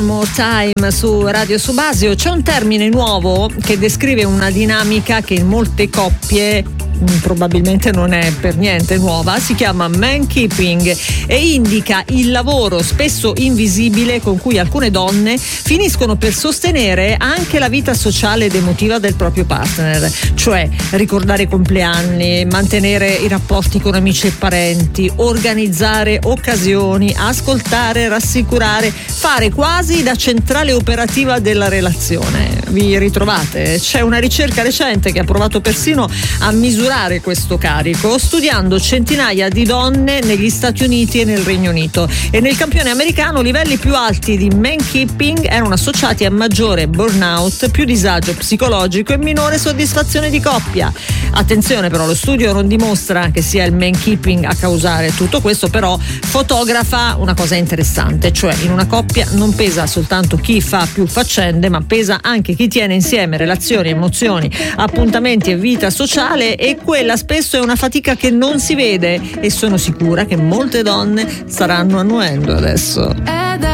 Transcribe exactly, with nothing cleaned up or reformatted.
More Time su Radio Subasio. C'è un termine nuovo che descrive una dinamica che in molte coppie probabilmente non è per niente nuova. Si chiama man keeping e indica il lavoro spesso invisibile con cui alcune donne finiscono per sostenere anche la vita sociale ed emotiva del proprio partner, cioè ricordare i compleanni, mantenere i rapporti con amici e parenti, organizzare occasioni, ascoltare, rassicurare, fare quasi da centrale operativa della relazione. Vi ritrovate? C'è una ricerca recente che ha provato persino a misurare questo carico, studiando centinaia di donne negli Stati Uniti e nel Regno Unito, e nel campione americano livelli più alti di man keeping erano associati a maggiore burnout, più disagio psicologico e minore soddisfazione di coppia. Attenzione però, lo studio non dimostra che sia il man keeping a causare tutto questo, però fotografa una cosa interessante, cioè in una coppia non pesa soltanto chi fa più faccende, ma pesa anche chi tiene insieme relazioni, emozioni, appuntamenti e vita sociale, e quella spesso è una fatica che non si vede, e sono sicura che molte donne staranno annuendo adesso.